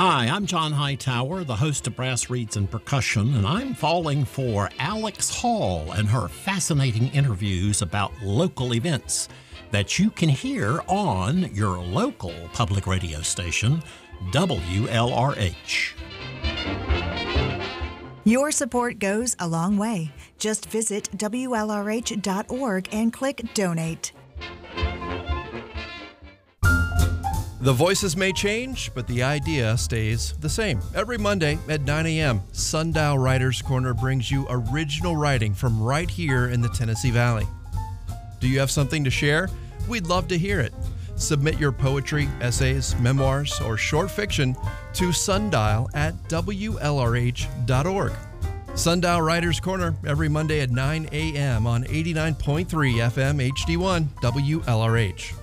Hi, I'm John Hightower, the host of Brass Reeds and Percussion, and I'm falling for Alex Hall and her fascinating interviews about local events that you can hear on your local public radio station, WLRH. Your support goes a long way. Just visit WLRH.org and click Donate. The voices may change, but the idea stays the same. Every Monday at 9 a.m., Sundial Writers Corner brings you original writing from right here in the Tennessee Valley. Do you have something to share? We'd love to hear it. Submit your poetry, essays, memoirs, or short fiction to sundial@WLRH.org. Sundial Writers Corner every Monday at 9 a.m. on 89.3 FM HD1 WLRH.